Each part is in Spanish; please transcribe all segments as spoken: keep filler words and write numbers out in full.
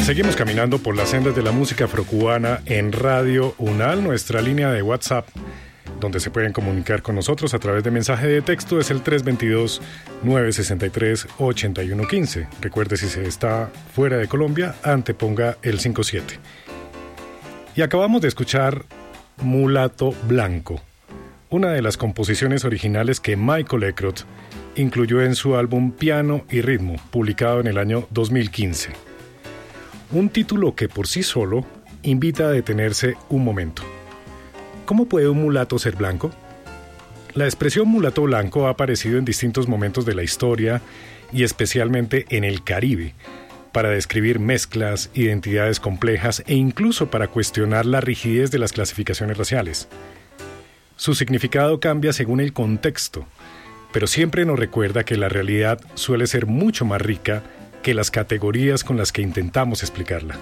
Seguimos caminando por las sendas de la música afrocubana en Radio UNAL. Nuestra línea de WhatsApp, donde se pueden comunicar con nosotros a través de mensaje de texto, es el tres dos dos, nueve seis tres, ocho uno uno cinco. Recuerde, si se está fuera de Colombia, anteponga el cinco siete. Y acabamos de escuchar Mulato Blanco, una de las composiciones originales que Michael Ekrot incluyó en su álbum Piano y Ritmo, publicado en el año dos mil quince. Un título que por sí solo invita a detenerse un momento. ¿Cómo puede un mulato ser blanco? La expresión mulato blanco ha aparecido en distintos momentos de la historia y especialmente en el Caribe, para describir mezclas, identidades complejas e incluso para cuestionar la rigidez de las clasificaciones raciales. Su significado cambia según el contexto, pero siempre nos recuerda que la realidad suele ser mucho más rica que las categorías con las que intentamos explicarla.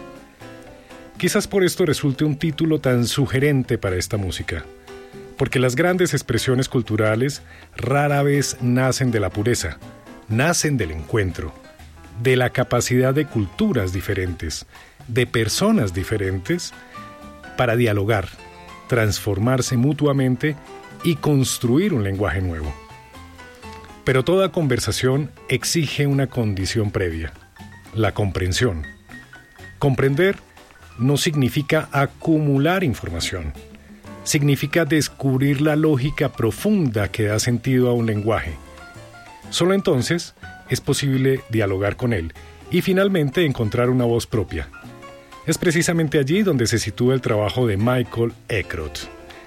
Quizás por esto resulte un título tan sugerente para esta música, porque las grandes expresiones culturales rara vez nacen de la pureza, nacen del encuentro, de la capacidad de culturas diferentes, de personas diferentes, para dialogar, transformarse mutuamente y construir un lenguaje nuevo. Pero toda conversación exige una condición previa, la comprensión. Comprender no significa acumular información, significa descubrir la lógica profunda que da sentido a un lenguaje. Solo entonces es posible dialogar con él y finalmente encontrar una voz propia. Es precisamente allí donde se sitúa el trabajo de Michael Ekrot.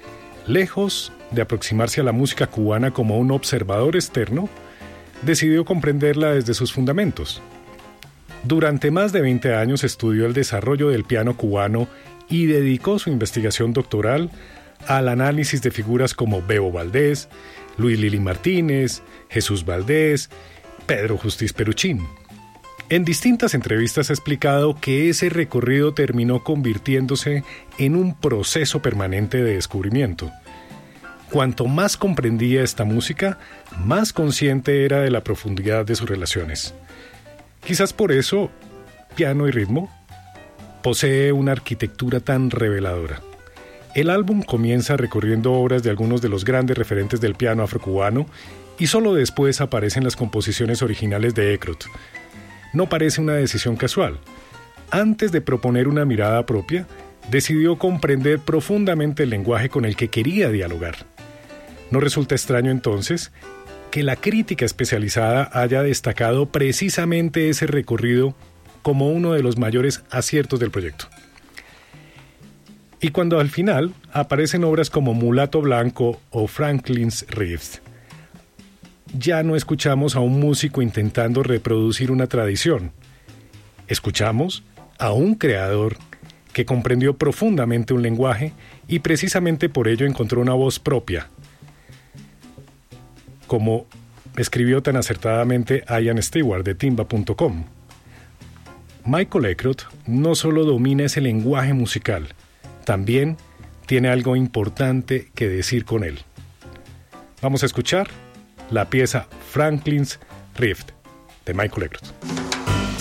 Lejos de aproximarse a la música cubana como un observador externo, decidió comprenderla desde sus fundamentos. Durante más de veinte años estudió el desarrollo del piano cubano y dedicó su investigación doctoral al análisis de figuras como Bebo Valdés, Luis Lili Martínez, Jesús Valdés, Pedro Justiz Peruchín. En distintas entrevistas ha explicado que ese recorrido terminó convirtiéndose en un proceso permanente de descubrimiento. Cuanto más comprendía esta música, más consciente era de la profundidad de sus relaciones. Quizás por eso, Piano y Ritmo posee una arquitectura tan reveladora. El álbum comienza recorriendo obras de algunos de los grandes referentes del piano afrocubano y solo después aparecen las composiciones originales de Ekrot. No parece una decisión casual. Antes de proponer una mirada propia, decidió comprender profundamente el lenguaje con el que quería dialogar. No resulta extraño entonces que la crítica especializada haya destacado precisamente ese recorrido como uno de los mayores aciertos del proyecto. Y cuando al final aparecen obras como Mulato Blanco o Franklin's Rift, ya no escuchamos a un músico intentando reproducir una tradición. Escuchamos a un creador que comprendió profundamente un lenguaje y precisamente por ello encontró una voz propia, como escribió tan acertadamente Ian Stewart de timba punto com. Michael Ekrot no solo domina ese lenguaje musical, también tiene algo importante que decir con él. Vamos a escuchar la pieza Franklin's Rift de Michael Ekrot.